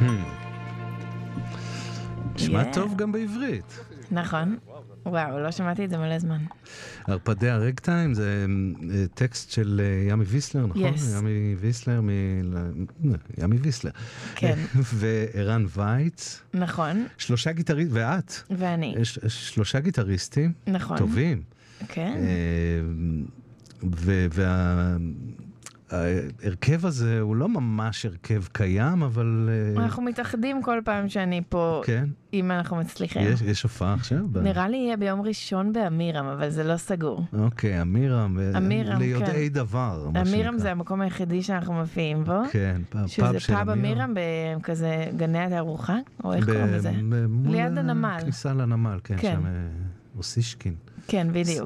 נשמע טוב גם בעברית. נכון. וואו, לא שמעתי את זה מלא זמן. הרפדי הרגטיים זה טקסט של ימי ויסלר, נכון? Yes. ימי ויסלר ימי ויסלר. כן. וערן וייץ. נכון. שלושה גיטריסטים, ואת. ואני. יש שלושה גיטריסטים. נכון. טובים. כן. ההרכב הזה הוא לא ממש הרכב קיים, אבל... אנחנו מתאחדים כל פעם שאני פה, כן. אם אנחנו מצליחים. יש הופעה עכשיו? נראה לי יהיה ביום ראשון באמירם, אבל זה לא סגור. אוקיי, אמירם, ליודעי דבר. אמירם זה המקום היחידי שאנחנו מופיעים בו. כן, פאב של אמירם. שזה פאב אמירם בכזה גני התערוכה, או איך קוראים לזה? ליד הנמל. כניסה לנמל, כן, שם אוסישקין. כן, בדיוק.